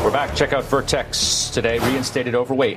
We're back. Check out Vertex today, reinstated overweight.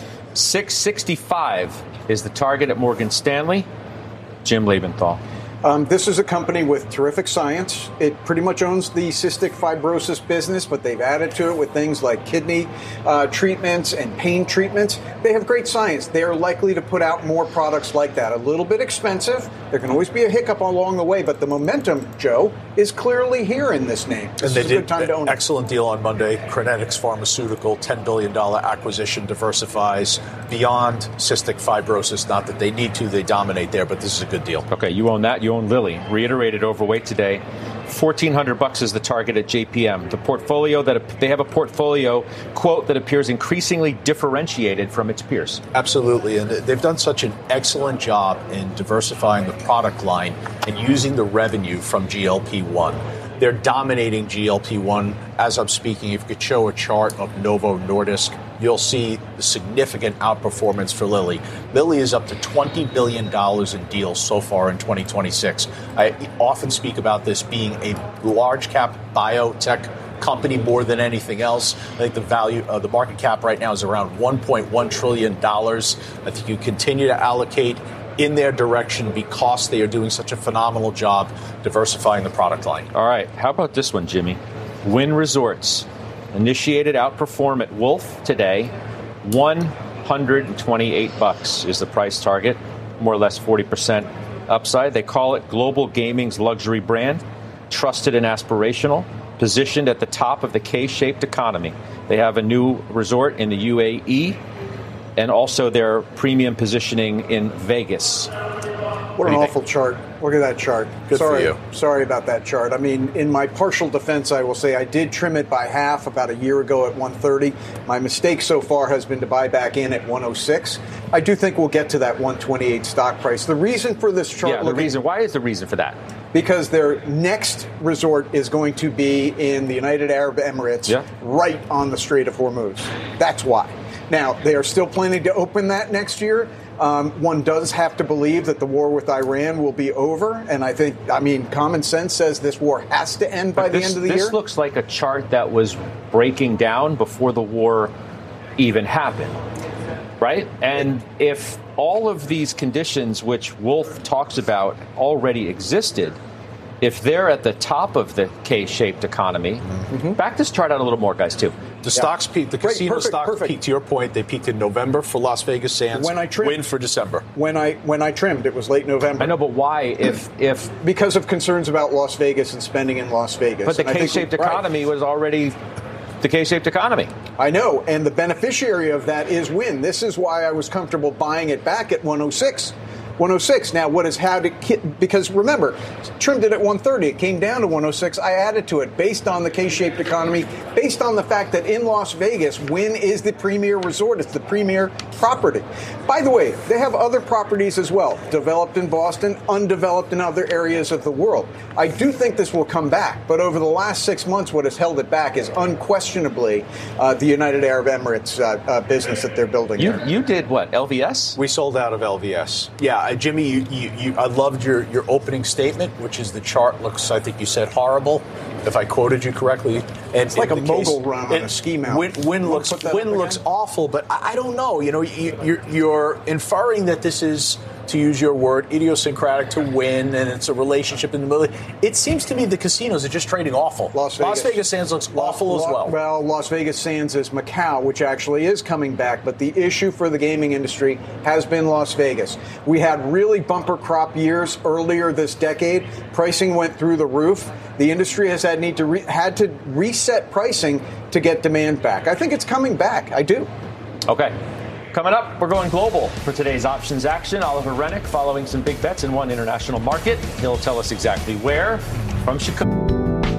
665 is the target at Morgan Stanley. Jim Lebenthal. This is a company with terrific science. It pretty much owns the cystic fibrosis business, but they've added to it with things like kidney treatments and pain treatments. They have great science. They are likely to put out more products like that. A little bit expensive. There can always be a hiccup along the way, but the momentum, Joe, is clearly here in this name. This is a good time to own it. Excellent deal on Monday. Crinetics Pharmaceutical, $10 billion acquisition, diversifies beyond cystic fibrosis. Not that they need to, they dominate there, but this is a good deal. Okay, you own that. You own Lilly. Reiterated overweight today. $1,400 is the target at JPM. The portfolio they have a portfolio quote that appears increasingly differentiated from its peers. Absolutely, and they've done such an excellent job in diversifying the product line and using the revenue from GLP-1. They're dominating GLP-1 as I'm speaking. If you could show a chart of Novo Nordisk, you'll see the significant outperformance for Lilly. Lilly is up to $20 billion in deals so far in 2026. I often speak about this being a large cap biotech company more than anything else. I think the value of the market cap right now is around $1.1 trillion. I think you continue to allocate in their direction because they are doing such a phenomenal job diversifying the product line. All right. How about this one, Jimmy? Wynn Resorts initiated outperform at Wolf today. $128 is the price target, more or less 40% upside. They call it global gaming's luxury brand, trusted and aspirational, positioned at the top of the K-shaped economy. They have a new resort in the UAE and also their premium positioning in Vegas. What an awful chart. Look at that chart. Good for you. Sorry about that chart. I mean, in my partial defense, I will say I did trim it by half about a year ago at 130. My mistake so far has been to buy back in at 106. I do think we'll get to that 128 stock price. The reason for this chart... Why is the reason for that? Because their next resort is going to be in the United Arab Emirates, right on the Strait of Hormuz. That's why. Now, they are still planning to open that next year. One does have to believe that the war with Iran will be over. And common sense says this war has to end by the end of the year. This looks like a chart that was breaking down before the war even happened, right? And if all of these conditions, which Wolf talks about, already existed, if they're at the top of the K-shaped economy, back this chart out a little more, guys, too. The stocks peaked. The casino stocks peaked. To your point, they peaked in November for Las Vegas Sands. When I trimmed, Win for December. When I trimmed, it was late November. I know, but why? If because of concerns about Las Vegas and spending in Las Vegas. But the K-shaped economy was already the K-shaped economy. I know, and the beneficiary of that is Wynn. This is why I was comfortable buying it back at 106. 106. Now, what has had it, because remember, trimmed it at 130. It came down to 106. I added to it based on the K-shaped economy, based on the fact that in Las Vegas, Wynn is the premier resort. It's the premier property. By the way, they have other properties as well, developed in Boston, undeveloped in other areas of the world. I do think this will come back, but over the last 6 months, what has held it back is unquestionably the United Arab Emirates business that they're building. You did what, LVS? We sold out of LVS. Yeah. Jimmy, I loved your opening statement, which is the chart looks, I think you said, horrible, if I quoted you correctly. And it's like a mogul run on a ski mountain. Wynn looks awful, but I don't know. You know, you're inferring that this is, to use your word, idiosyncratic to Wynn, and it's a relationship in the middle. It seems to me the casinos are just trading awful. Las Vegas Sands looks awful as well. Well, Las Vegas Sands is Macau, which actually is coming back, but the issue for the gaming industry has been Las Vegas. We had really bumper crop years earlier this decade. Pricing went through the roof. The industry has had to reset pricing to get demand back. I think it's coming back. I do. Okay. Coming up, we're going global for today's options action. Oliver Rennick following some big bets in one international market. He'll tell us exactly where. From Chicago.